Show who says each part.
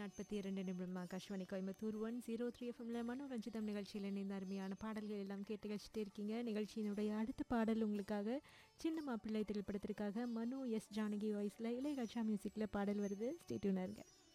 Speaker 1: 42 ஆகாஷ்வாணி கோயம்புத்தூர் 103 எஃப்எம்ல மனோரஞ்சிதம் நிகழ்ச்சியில் இணைந்த அருமையான பாடல்கள் எல்லாம் கேட்டு கழிச்சிட்டே இருக்கீங்க. நிகழ்ச்சியினுடைய அடுத்த பாடல் உங்களுக்காக சின்ன மாப்பிள்ளை திரைப்படத்திற்காக மனோ எஸ் ஜானகி வாய்ஸில் இளையராஜா மியூசிக்கில் பாடல் வருது. ஸ்டே டியூனா இருங்க.